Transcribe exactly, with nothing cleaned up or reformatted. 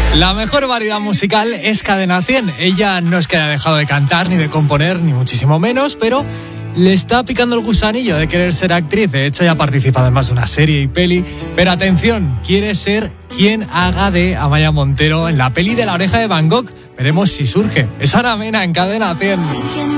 La mejor variedad musical es Cadena cien. Ella no es que haya dejado de cantar, ni de componer, ni muchísimo menos, pero le está picando el gusanillo de querer ser actriz. De hecho, ya ha participado en más de una serie y peli. Pero atención, quiere ser quien haga de Amaia Montero en la peli de La oreja de Van Gogh. Veremos si surge. Es Ana Mena en Cadena cien.